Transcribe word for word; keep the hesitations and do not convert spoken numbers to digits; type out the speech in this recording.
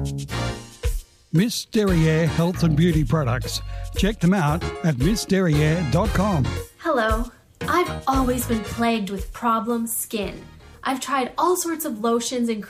Miss Derriere Health and Beauty Products. Check them out at miss derriere dot com. Hello. I've always been plagued with problem skin. I've tried all sorts of lotions and